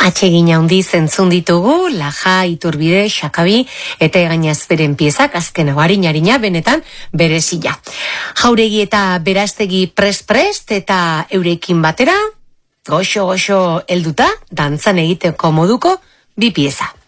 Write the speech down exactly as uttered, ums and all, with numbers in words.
Atsegin handi zentzun ditugu, Laja, Iturbide, Xakabi, eta egainaz beren piezak, azken harina-harina, benetan berezia. Jauregi eta Berastegi prest-prest eta eurekin batera, goxo-goxo helduta, dantzan egiteko moduko bi pieza.